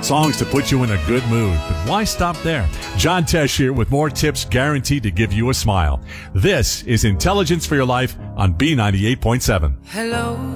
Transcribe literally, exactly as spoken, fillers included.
Songs to put you in a good mood. But why stop there? John Tesh here with more tips guaranteed to give you a smile. This is Intelligence for Your Life on B ninety-eight point seven. Hello.